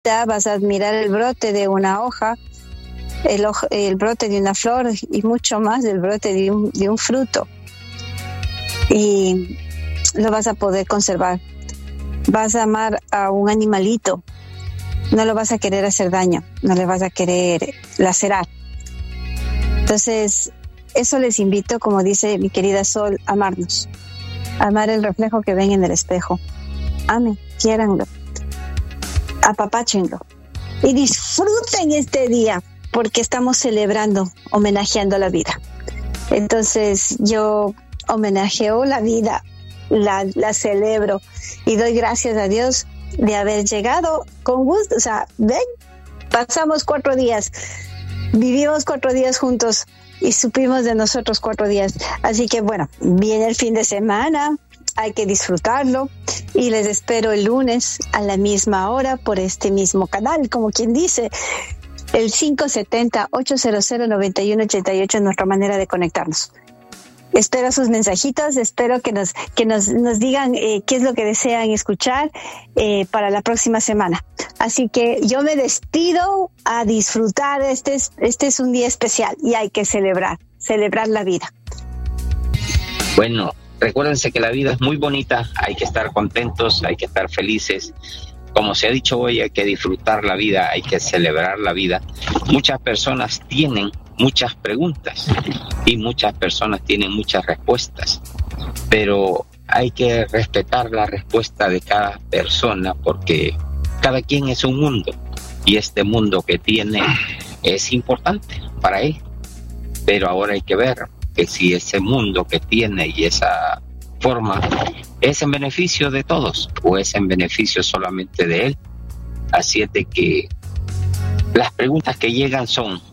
vida vas a admirar el brote de una hoja, el brote de una flor y mucho más el brote de un fruto. Y lo vas a poder conservar. Vas a amar a un animalito. No lo vas a querer hacer daño, no le vas a querer lacerar. Entonces, eso les invito, como dice mi querida Sol, amarnos. Amar el reflejo que ven en el espejo. Amen, quiéranlo, apapáchenlo y disfruten este día porque estamos celebrando, homenajeando la vida. Entonces yo homenajeo la vida, la celebro y doy gracias a Dios de haber llegado con gusto. O sea, ven, pasamos 4 días, vivimos 4 días juntos y supimos de nosotros 4 días. Así que bueno, viene el fin de semana, hay que disfrutarlo y les espero el lunes a la misma hora por este mismo canal, como quien dice, el 570-800-9188 es nuestra manera de conectarnos. Espero sus mensajitos, espero que nos digan qué es lo que desean escuchar para la próxima semana. Así que yo me despido a disfrutar, este es un día especial y hay que celebrar la vida. Bueno, recuérdense que la vida es muy bonita, hay que estar contentos, hay que estar felices. Como se ha dicho hoy, hay que disfrutar la vida, hay que celebrar la vida. Muchas personas tienen muchas preguntas y muchas personas tienen muchas respuestas, pero hay que respetar la respuesta de cada persona porque cada quien es un mundo y este mundo que tiene es importante para él, pero ahora hay que ver que si ese mundo que tiene y esa forma es en beneficio de todos o es en beneficio solamente de él. Así es de que las preguntas que llegan son: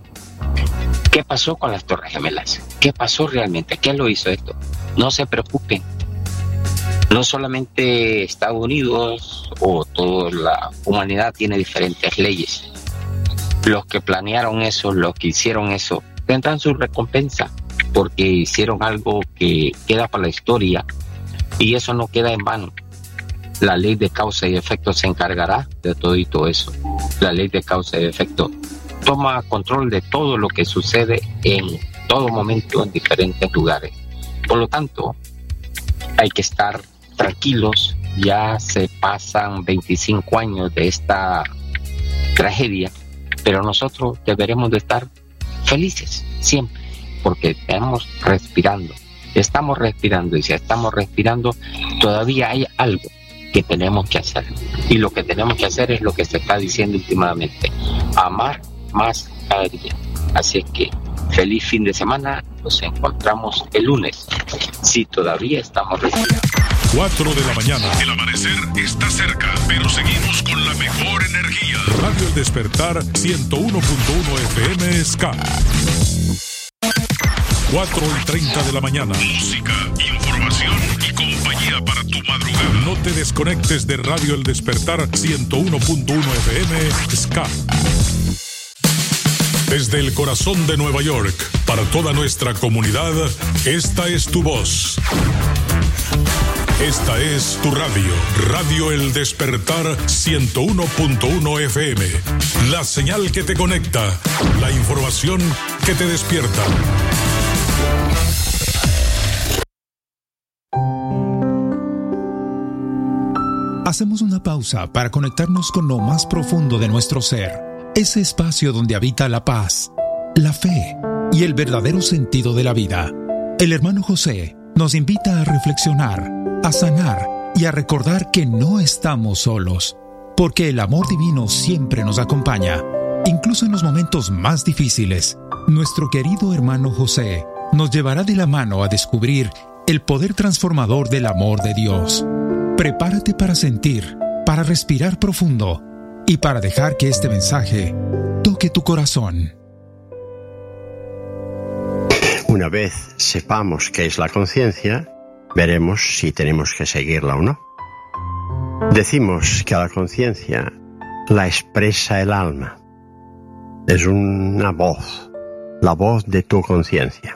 ¿qué pasó con las Torres Gemelas? ¿Qué pasó realmente? ¿Qué lo hizo esto? No se preocupen. No solamente Estados Unidos o toda la humanidad tiene diferentes leyes. Los que planearon eso, los que hicieron eso, tendrán su recompensa porque hicieron algo que queda para la historia y eso no queda en vano. La ley de causa y efecto se encargará de todo eso. La ley de causa y efecto toma control de todo lo que sucede en todo momento en diferentes lugares. Por lo tanto, hay que estar tranquilos. Ya se pasan 25 años de esta tragedia, pero nosotros deberemos de estar felices siempre, porque estamos respirando y si estamos respirando, todavía hay algo que tenemos que hacer. Y lo que tenemos que hacer es lo que se está diciendo últimamente: amar más cada día. Así es que feliz fin de semana, nos encontramos el lunes, si todavía estamos respirando. 4 de la mañana. El amanecer está cerca, pero seguimos con la mejor energía. Radio El Despertar 101.1 FM Ska. 4:30 de la mañana. Música, información y compañía para tu madrugada. No te desconectes de Radio El Despertar 101.1 FM Ska. Desde el corazón de Nueva York, para toda nuestra comunidad, esta es tu voz. Esta es tu radio, Radio El Despertar 101.1 FM. La señal que te conecta, la información que te despierta. Hacemos una pausa para conectarnos con lo más profundo de nuestro ser, ese espacio donde habita la paz, la fe y el verdadero sentido de la vida. El hermano José nos invita a reflexionar, a sanar y a recordar que no estamos solos, porque el amor divino siempre nos acompaña, incluso en los momentos más difíciles. Nuestro querido hermano José nos llevará de la mano a descubrir el poder transformador del amor de Dios. Prepárate para sentir, para respirar profundo y para dejar que este mensaje toque tu corazón. Una vez sepamos qué es la conciencia, veremos si tenemos que seguirla o no. Decimos que la conciencia la expresa el alma. Es una voz, la voz de tu conciencia.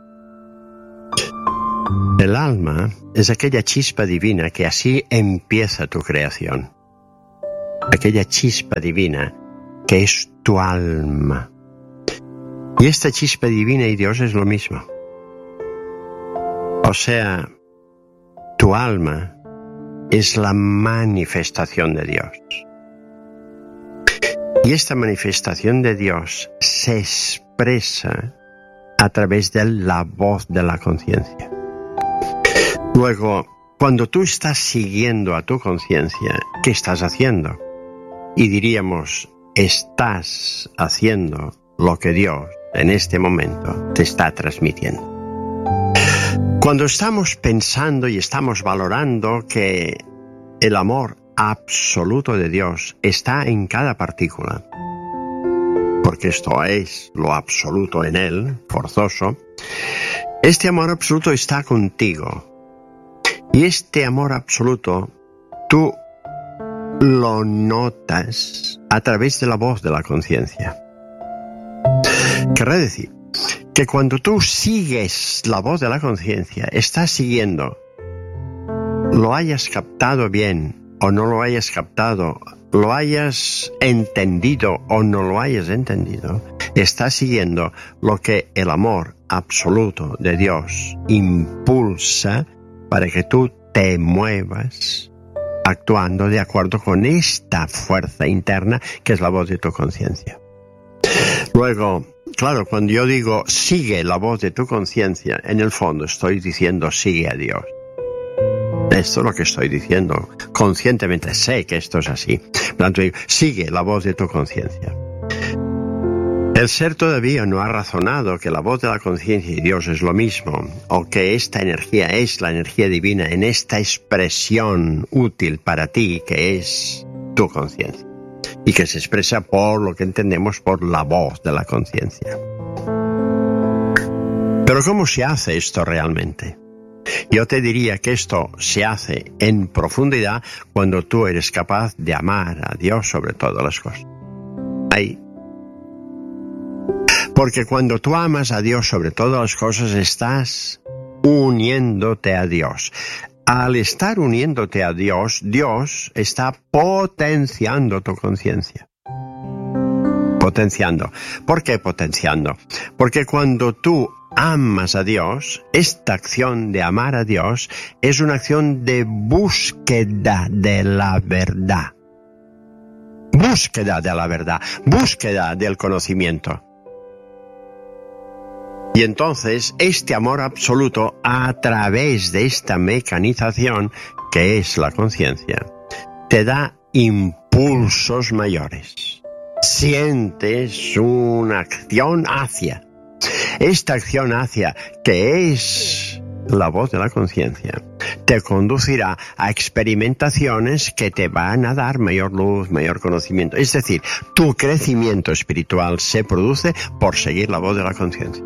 El alma es aquella chispa divina que así empieza tu creación. aquella chispa divina que es tu alma. Y esta chispa divina y Dios es lo mismo. O sea, tu alma es la manifestación de Dios. Y esta manifestación de Dios se expresa a través de la voz de la conciencia. Luego, cuando tú estás siguiendo a tu conciencia, ¿qué estás haciendo? Y diríamos, estás haciendo lo que Dios en este momento te está transmitiendo. Cuando estamos pensando y estamos valorando que el amor absoluto de Dios está en cada partícula, porque esto es lo absoluto en Él, forzoso, este amor absoluto está contigo. Y este amor absoluto, tú lo notas a través de la voz de la conciencia. Querrá decir que cuando tú sigues la voz de la conciencia, estás siguiendo, lo hayas captado bien o no lo hayas captado, lo hayas entendido o no lo hayas entendido, estás siguiendo lo que el amor absoluto de Dios impulsa para que tú te muevas actuando de acuerdo con esta fuerza interna que es la voz de tu conciencia. Luego, claro, cuando yo digo sigue la voz de tu conciencia, en el fondo estoy diciendo sigue a Dios. Esto es lo que estoy diciendo. Conscientemente sé que esto es así. Por tanto, digo, sigue la voz de tu conciencia. El ser todavía no ha razonado que la voz de la conciencia y Dios es lo mismo, o que esta energía es la energía divina en esta expresión útil para ti que es tu conciencia, y que se expresa por lo que entendemos por la voz de la conciencia. Pero ¿cómo se hace esto realmente? Yo te diría que esto se hace en profundidad cuando tú eres capaz de amar a Dios sobre todas las cosas. Ahí. Porque cuando tú amas a Dios sobre todas las cosas, estás uniéndote a Dios. Al estar uniéndote a Dios, Dios está potenciando tu conciencia. Potenciando. ¿Por qué potenciando? Porque cuando tú amas a Dios, esta acción de amar a Dios es una acción de búsqueda de la verdad. Búsqueda de la verdad, búsqueda del conocimiento. Y entonces este amor absoluto a través de esta mecanización que es la conciencia te da impulsos mayores. Sientes una acción hacia. Esta acción hacia que es la voz de la conciencia te conducirá a experimentaciones que te van a dar mayor luz, mayor conocimiento. Es decir, tu crecimiento espiritual se produce por seguir la voz de la conciencia.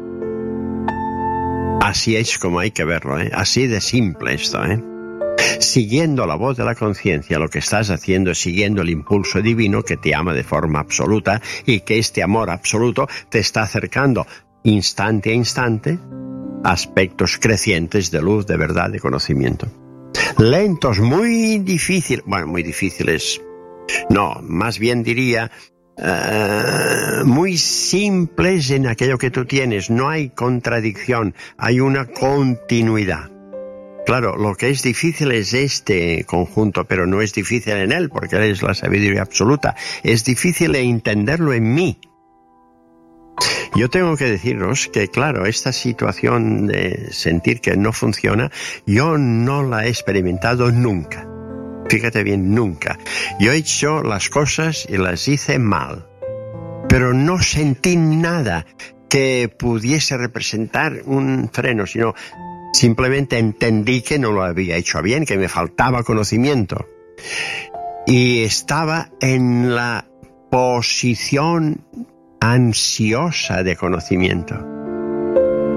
Así es como hay que verlo, así de simple esto. Siguiendo la voz de la conciencia, lo que estás haciendo es siguiendo el impulso divino que te ama de forma absoluta y que este amor absoluto te está acercando instante a instante aspectos crecientes de luz, de verdad, de conocimiento. Lentos, muy difíciles, no, más bien diría muy simples en aquello que tú tienes. No hay contradicción, hay una continuidad. Claro, lo que es difícil es este conjunto, pero no es difícil en él, porque él es la sabiduría absoluta. Es difícil entenderlo en mí. Yo tengo que deciros que, claro, esta situación de sentir que no funciona, yo no la he experimentado nunca. Fíjate bien, nunca. Yo he hecho las cosas y las hice mal, pero no sentí nada que pudiese representar un freno, sino simplemente entendí que no lo había hecho bien, que me faltaba conocimiento. Y estaba en la posición ansiosa de conocimiento.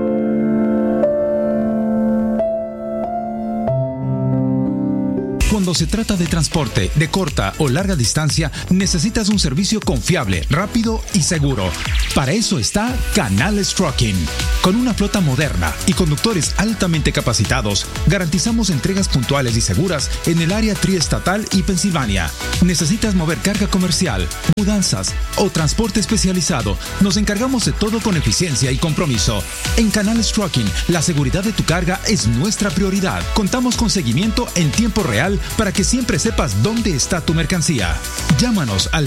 Cuando Cuando se trata de transporte de corta o larga distancia, necesitas un servicio confiable, rápido y seguro. Para eso está Canales Trucking. Con una flota moderna y conductores altamente capacitados, garantizamos entregas puntuales y seguras en el área triestatal y Pensilvania. ¿Necesitas mover carga comercial, mudanzas o transporte especializado? Nos encargamos de todo con eficiencia y compromiso. En Canales Trucking, la seguridad de tu carga es nuestra prioridad. Contamos con seguimiento en tiempo real para que siempre sepas dónde está tu mercancía. Llámanos al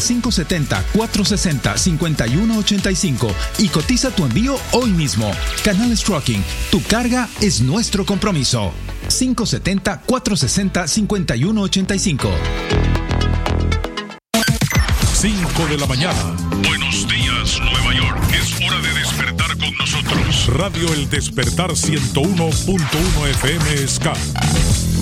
570-460-5185 y cotiza tu envío hoy mismo. Canales Trucking, tu carga es nuestro compromiso. 570-460-5185. 5 de la mañana. Buenos días, Nueva York. Es hora de despertar con nosotros. Radio El Despertar 101.1 FM Ska.